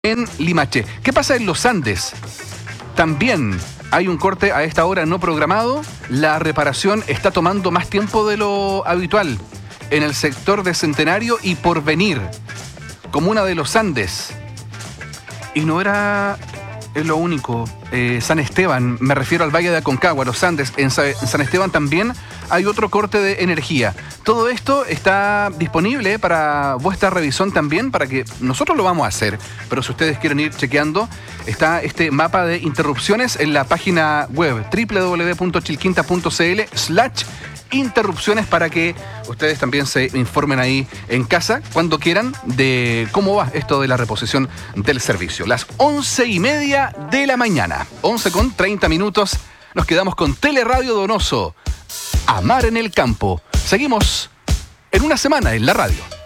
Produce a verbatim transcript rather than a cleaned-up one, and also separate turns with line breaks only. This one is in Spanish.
en Limache. ¿Qué pasa en los Andes? También hay un corte a esta hora no programado. La reparación está tomando más tiempo de lo habitual en el sector de Centenario y Porvenir, comuna de los Andes. Y no era es lo único. Eh, San Esteban, me refiero al Valle de Aconcagua, los Andes. En Sa- en San Esteban también hay otro corte de energía. Todo esto está disponible para vuestra revisión también, para que nosotros lo vamos a hacer. Pero si ustedes quieren ir chequeando, está este mapa de interrupciones en la página web doble u doble u doble u punto chilquinta punto c l slash interrupciones para que ustedes también se informen ahí en casa cuando quieran de cómo va esto de la reposición del servicio. Las once y media de la mañana, once con treinta minutos, nos quedamos con Teleradio Donoso. Amar en el campo. Seguimos en una semana en la radio.